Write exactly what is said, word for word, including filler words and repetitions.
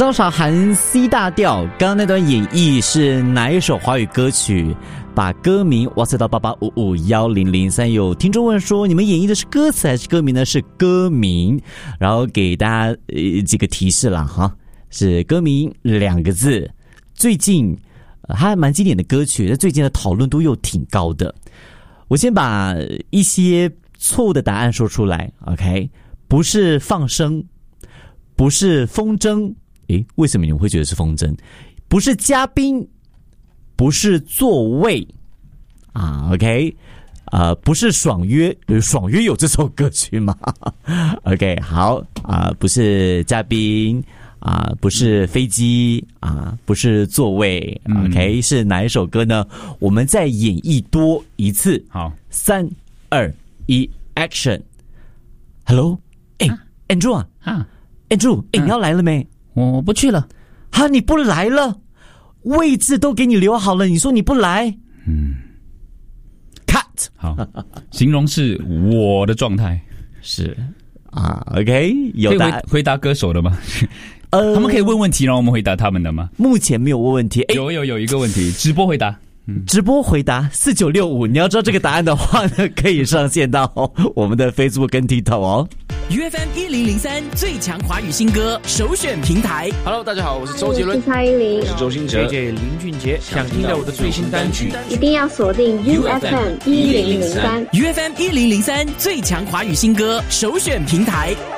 张韶涵 C 大调，刚刚那段演绎是哪一首华语歌曲？把歌名哇塞到八八五五一零零三，有听众问说，你们演绎的是歌词还是歌名呢？是歌名，然后给大家、呃、几个提示啦哈，是歌名两个字，最近、呃、还蛮经典的歌曲，最近的讨论度又挺高的。我先把一些错误的答案说出来 ，OK， 不是放生，不是风筝。诶，为什么你们会觉得是风筝？不是嘉宾，不是座位啊 ，OK， 呃，不是爽约，爽约有这首歌曲吗？OK， 好啊、呃，不是嘉宾啊、呃，不是飞机啊、呃，不是座位、嗯、，OK， 是哪一首歌呢？我们再演绎多一次。 好， 三二一 ，Action！Hello， 哎、欸啊、，Andrew 啊，啊 ，Andrew， 哎、欸啊，你要来了没？ 我不去了。 哈，你不来了？位置都给你留好了，你说你不来？ 嗯 ，cut。 好，形容是我的状态是啊 ，OK， 有答案。 回答歌手的吗？ 呃， 他们可以问问题，让我们回答他们的吗？ 目前没有问问题。 有有有一个问题，直播回答。 嗯、直播回答四九六五，你要知道这个答案的话呢，可以上线到我们的 Facebook 跟 TikTok 哦。 U F M 一零零三最强华语新歌首选平台。 Hello， 大家好，我是周杰伦， 我是蔡依林， 我是周兴哲 ，J J 林俊杰。想听到我的最新单曲， 一定要锁定 U F M 一零零三。 U F M 一零零三最强华语新歌首选平台。